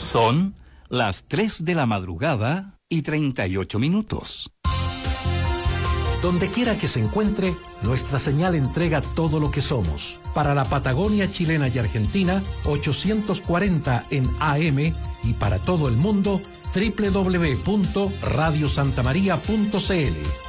Son las 3 de la madrugada y 38 minutos. Donde quiera que se encuentre, nuestra señal entrega todo lo que somos. Para la Patagonia chilena y argentina, 840 en AM, y para todo el mundo, www.radiosantamaria.cl.